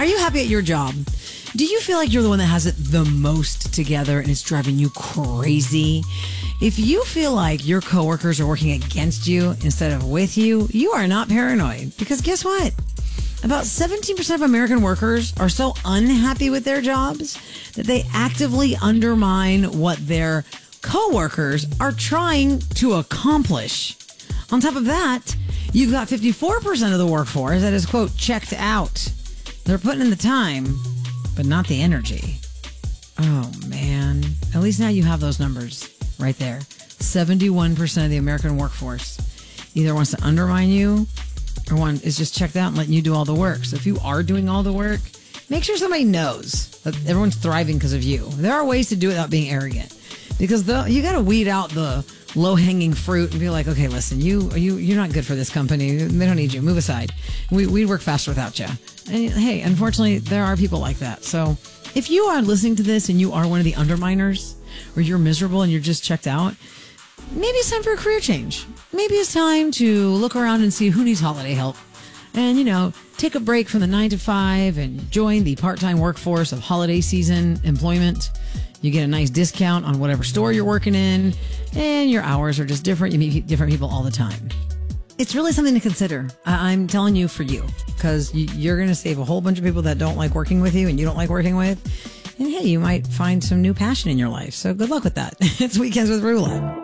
Are you happy at your job? Do you feel like you're the one that has it the most together and it's driving you crazy? If you feel like your coworkers are working against you instead of with you, you are not paranoid. Because guess what? About 17% of American workers are so unhappy with their jobs that they actively undermine what their coworkers are trying to accomplish. On top of that, you've got 54% of the workforce that is, quote, checked out. They're putting in the time, but not the energy. Oh, man. At least now you have those numbers right there. 71% of the American workforce either wants to undermine you or one is just checked out and letting you do all the work. So if you are doing all the work, make sure somebody knows that everyone's thriving because of you. There are ways to do it without being arrogant. Because you got to weed out the low-hanging fruit and be like, okay, listen, you're not good for this company. They don't need you. Move aside. We work faster without you. And hey, unfortunately, there are people like that. So if you are listening to this and you are one of the underminers or you're miserable and you're just checked out, maybe it's time for a career change. Maybe it's time to look around and see who needs holiday help. And, take a break from the 9 to 5 and join the part-time workforce of holiday season employment. You get a nice discount on whatever store you're working in, and your hours are just different. You meet different people all the time. It's really something to consider. I'm telling you for you, because you're going to save a whole bunch of people that don't like working with you and you don't like working with. And hey, you might find some new passion in your life. So good luck with that. It's Weekends with Rula.